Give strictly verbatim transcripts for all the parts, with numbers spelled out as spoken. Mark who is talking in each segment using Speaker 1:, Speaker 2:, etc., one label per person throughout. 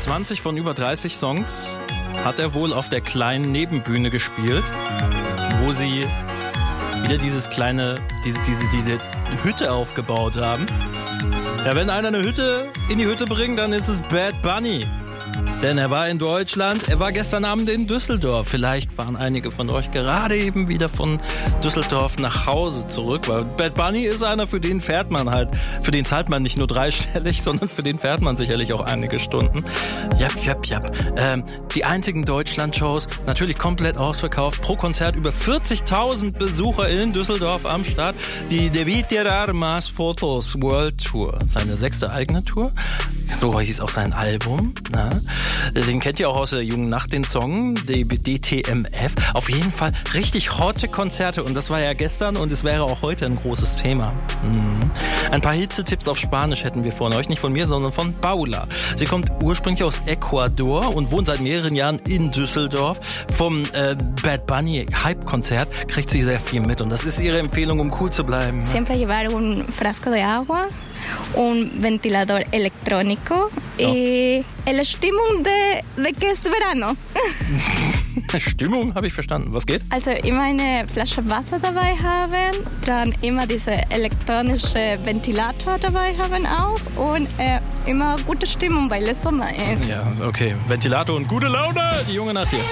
Speaker 1: zwanzig von über dreißig Songs hat er wohl auf der kleinen Nebenbühne gespielt, wo sie wieder dieses kleine, diese, diese, diese Hütte aufgebaut haben. Ja, wenn einer eine Hütte in die Hütte bringt, dann ist es Bad Bunny. Denn er war in Deutschland, er war gestern Abend in Düsseldorf. Vielleicht waren einige von euch gerade eben wieder von Düsseldorf nach Hause zurück, weil Bad Bunny ist einer, für den fährt man halt, für den zahlt man nicht nur dreistellig, sondern für den fährt man sicherlich auch einige Stunden. Jap, jap, jap. Ähm, die einzigen Deutschland-Shows, natürlich komplett ausverkauft, pro Konzert über vierzigtausend Besucher in Düsseldorf am Start. Die David Tirar Mas Fotos World Tour, seine sechste eigene Tour. So hieß auch sein Album. Na? Den kennt ihr auch aus der Jungen Nacht, den Song, D T M F. Auf jeden Fall richtig hotte Konzerte und das war ja gestern und es wäre auch heute ein großes Thema. Mhm. Ein paar Hitze-Tipps auf Spanisch hätten wir von euch, nicht von mir, sondern von Paula. Sie kommt ursprünglich aus Ecuador und wohnt seit mehreren Jahren in Düsseldorf. Vom äh, Bad Bunny Hype-Konzert kriegt sie sehr viel mit und das ist ihre Empfehlung, um cool zu bleiben.
Speaker 2: Siempre llevar un frasco de agua, un ventilador electrónico y la Stimmung de, de que es verano.
Speaker 1: Stimmung, habe ich verstanden. Was geht?
Speaker 2: Also immer eine Flasche Wasser dabei haben, dann immer diese elektronische Ventilator dabei haben auch und äh, immer gute Stimmung, weil es Sommer ist.
Speaker 1: Ja, okay. Ventilator und gute Laune, die Junge Nacht hier.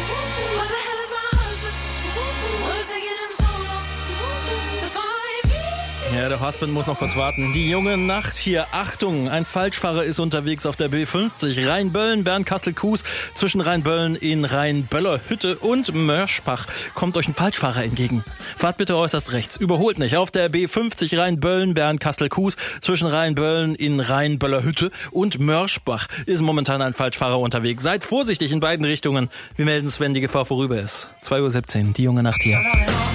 Speaker 1: Ja, der Husband muss noch kurz warten. Die Junge Nacht hier. Achtung, ein Falschfahrer ist unterwegs auf der B fünfzig. Rheinböllen, Bernkastel-Kues. Zwischen Rheinböllen in Rheinböllerhütte und Mörschbach kommt euch ein Falschfahrer entgegen. Fahrt bitte äußerst rechts. Überholt nicht. Auf der B fünfzig Rheinböllen, Bernkastel-Kues. Zwischen Rheinböllen in Rheinböllerhütte und Mörschbach ist momentan ein Falschfahrer unterwegs. Seid vorsichtig in beiden Richtungen. Wir melden es, wenn die Gefahr vorüber ist. zwei Uhr siebzehn, die Junge Nacht hier.